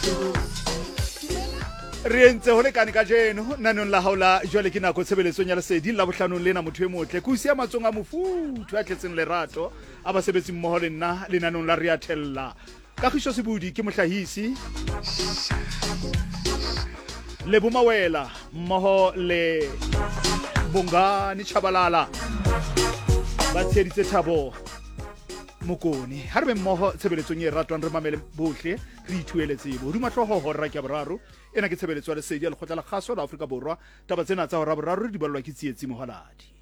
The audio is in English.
re entse ho lekane ka jeno nanong la haula jwale ke nako tshebeletsong ya lesedi la bohlanong lena motho e motle ku sia matsong a mofuthu a tletseng lerato a ba sebetsi mmoho le nna le nanong la rea thella ka kgisho sebudi ke mohlahisi le bomawela mmoho le Bongani Chabalala ba tsheditse Thabo Mokoni ha re be mmoho tshebeletsong e ratwang re mamele bohle re ithuele tsebo duma hloho hora ke boraro ena ke tshebeletso ya lesedi ya lekgotla la kgaso la Afrika Borwa taba tsena tsa hora boraro di ballwa ke tsietsi mohaladi